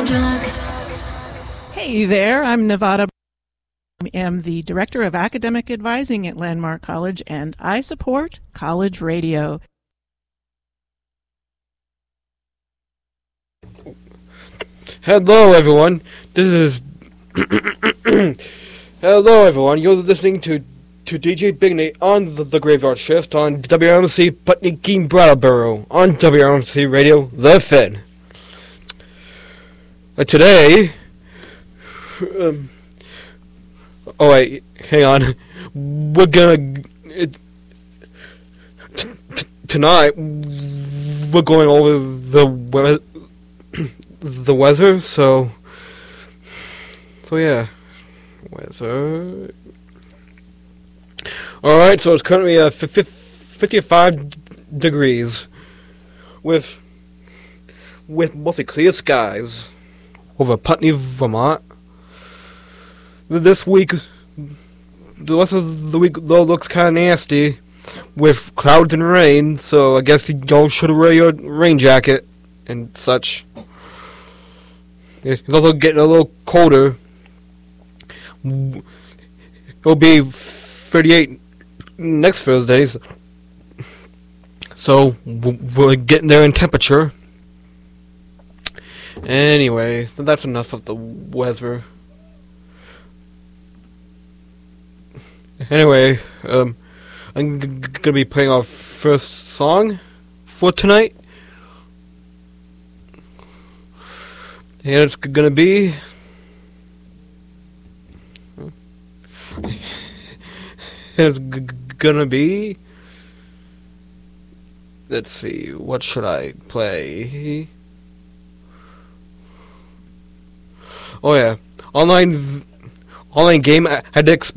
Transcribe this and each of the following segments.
Hey there, I'm Nevada. I am the Director of Academic Advising at Landmark College, and I support college radio. Hello, everyone. This is... Hello, everyone. You're listening to DJ Big Nate on the Graveyard Shift on WRMC Putney Keene Brattleboro on WRMC Radio, The Fed. Today... oh, wait. Hang on. We're gonna... tonight, we're going over the weather, so yeah, weather. Alright, so it's currently 55 degrees with mostly clear skies over Putney, Vermont. This week, the rest of the week though looks kind of nasty with clouds and rain, so I guess you should wear your rain jacket and such. It's also getting a little colder. It'll be 38 next Thursday, so we're getting there in temperature. Anyway, so that's enough of the weather. Anyway, I'm gonna be playing our first song for tonight. And it's gonna be... Let's see, what should I play? Oh yeah, online game Addicts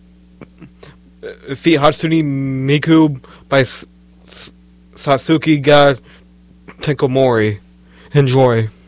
Feat Hatsune Miku by Satsuki ga Tenkomori. Enjoy.